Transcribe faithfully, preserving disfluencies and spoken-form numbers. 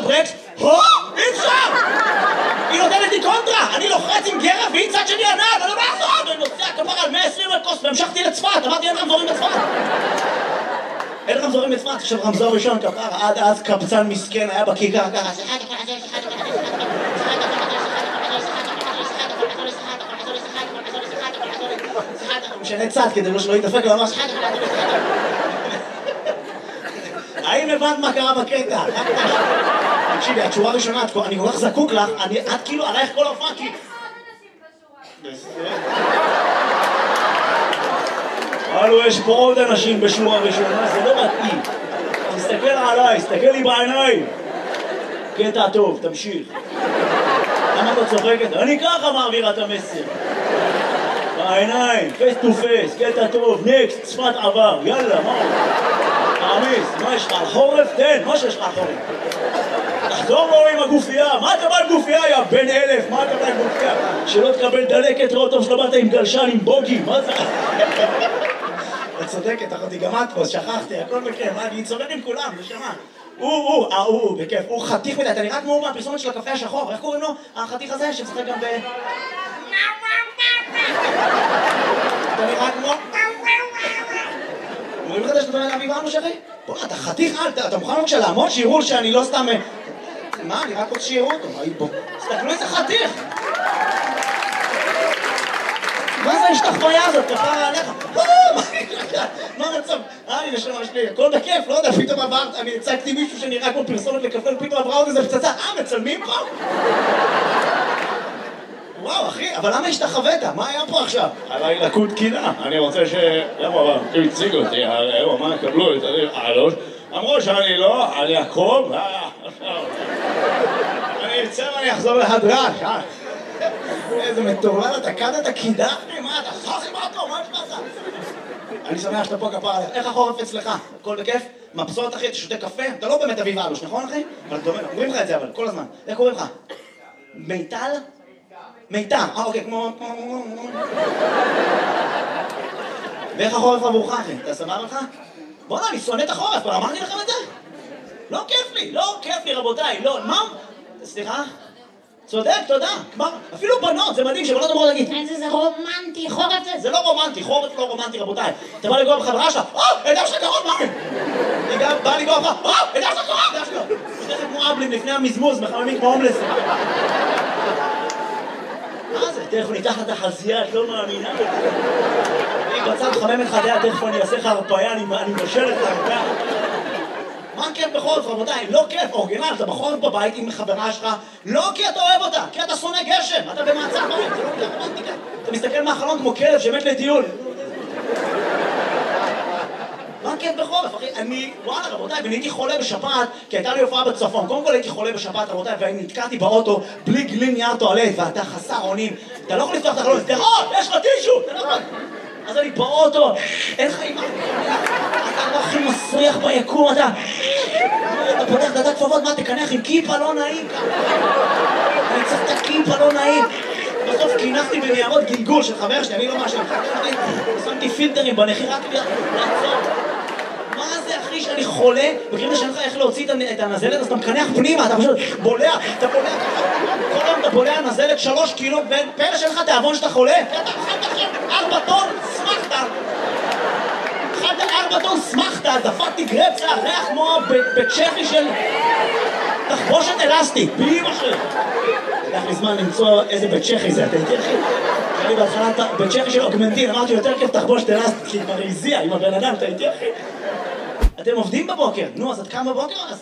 הברקס, הו, אי אפשר! היא נותנת לי קונטרה, אני לוחץ עם גרה והיא צד שלי ענד, אני לא בעזור, אני נוסע כפר על מאה ועשרים לקוס והמשכתי לצפת, אמרתי אין רמזורים בצפת. אין רמזורים בצפת, עכשיו רמזור ראשון כפר, עד אז קבצן מסכן היה בכיכר ככה, משנה צד כדי שלא יתדפק לו ממש. האם הבנת מה קרה בקטע? תקשיבי, התשורה הראשונה, אני כל כך זקוק לך, את כאילו עלייך כל ההופעה כי... הלו, יש פה עוד אנשים בשורה ראשונה, זה לא מתאים. תסתכל עליי, תסתכל לי בעיניים. קטע טוב, תמשיך. למה אתה צוחקת? אני ככה מעביר את המסר. בעיניים, פייס טו פייס, קטע טוב, נקסט, צפת עבר, יאללה, מה? תעמיס, מה יש לך? על חורף? תן, מה שיש לך על חורף? תחזור לו עם הגופייה, מה אתה בא עם גופייה, יא בן אלף? מה אתה בא עם גופייה? שלא תקבל דלקת ראות טוב שלא באת עם גלשן, עם בוגי, מה זה? את צודקת, אחותי, גם את פה, שכחתי, הכל בכיף, אני צודק עם כולם, נשמה. הוא, הוא, אה, הוא, בכיף, הוא חתיך מדי, אתה נראה כמו מהפרסומת של הקפה השחור, איך קוראים לו? החתיך הזה שמשחק גם ב... אתה נראה כמו... אומרים לך שאתה מדבר אביב עמוש אחי? בוא, אתה חתיך אל, אתה מוכן בבקשה לעמוד שיראו שאני לא סתם... מה, אני רק רוצה שיראו אותו, בוא. תסתכלו איזה חתיך! מה זה השתחוויה הזאת? כפרה עליך? מה המצב? אה, אני נשמה שלי, הכל בכיף, לא יודע, פתאום עברת, אני הצגתי מישהו שנראה כמו פרסומת לקפה, פתאום עברה עוד איזה פצצה, אה, מצלמים פה? וואו, אחי, אבל למה השתחווית? מה היה פה עכשיו? עליי לקות קינה, אני רוצה ש... למה, אבל, הוא הציג אותי, הוא אמר, קבלו את העלות, אמרו שאני לא, על יעקב, אני אצא ואני אחזור להדרש, אה? איזה מטורלל, אתה כאן את הקידה? מה, אתה סחי מה אותו? מה יש לך? אני שמח שאתה פה כפר עליך. איך החורף אצלך? הכל בכיף? מבסוט אחי, אתה שותה קפה? אתה לא באמת אביב אלוש, נכון אחי? אבל אתה אומר, אומרים לך את זה אבל, כל הזמן. איך קוראים לך? מיטל? מיטל, אה אוקיי, כמו... ואיך החורף עבורך אחי? אתה סבבה לך? בוא'נה, אני שונא את החורף, אבל אמרתי לכם את זה? לא כיף לי, לא כיף לי רבותיי, לא, מה? סליחה? צודק, תודה, כבר, אפילו בנות, זה מדהים שבנות אמרו להגיד איזה זה רומנטי, חורף זה, זה לא רומנטי, חורף לא רומנטי רבותיי. אתה בא לגוע בחברה שלך, אה, הידע שלך קרוב, מה? אני גם בא לגוע בך, אה, הידע שלך קרוב, הידע שלך. תכף כמו אבלים לפני המזמוז, מחממים כמו הומלס. מה זה? תכף ניתח את החזייה, את לא מאמינה. אני בצד חמם את חדיה, תכף אני אעשה לך הרפאיה, אני מבשל את הרפאיה. מה כיף בחורף, רבותיי? לא כיף, אורגינל, אתה בחורף בבית עם חברה שלך, לא כי אתה אוהב אותה, כי אתה שונא גשם, אתה במעצר בית, זה לא כיף, רומנטיקה. אתה מסתכל מהחלון כמו כלב שמת לטיול. מה כיף בחורף, אחי? אני, וואלה, רבותיי, ואני הייתי חולה בשפעת, כי הייתה לי הופעה בצפון. קודם כל הייתי חולה בשפעת, רבותיי, ואני נתקעתי באוטו בלי גלין נייר טואלט, ואתה חסר אונים. אתה לא יכול לפתוח את החלון, סליחות, יש לך טישו, אתה לא יכול. אז אני באוטו, אין לך אימא. אתה לא הכי מסריח ביקום, אתה... אתה פותח דעת כפפות, מה, תקנח עם כיפה לא נעים ככה. אני צריך את הכיפה לא נעים. בסוף קינחתי בניירות גלגול של חבר שלי, אני לא משהו. שמתי פילטרים בנחי רק לעצור. מה זה אחי שאני חולה? בקריב שאין לך איך להוציא את הנזלת, אז אתה מקנח פנימה, אתה פשוט בולע, אתה בולע ככה. כל היום אתה בולע נזלת שלוש קילו, ופלא שאין לך תיאבון שאתה חולה. אתה אכלת לכם ארבע טון, שמחת. אכלת ארבע טון, שמחת, דפקתי גרפסה, ריח כמו בצ'כי של תחבושת אלסטית, בלי משהו. לקח לי זמן למצוא איזה בית צ'כי זה, אתה איתי אחי? אני בהתחלה בית צ'כי של אוגמנטין, אמרתי יותר כיף תחבושת אלסטית, כי היא כבר הזיעה עם הבן אדם, אתה איתי אחי? אתם עובדים בבוקר, נו אז את קם בבוקר?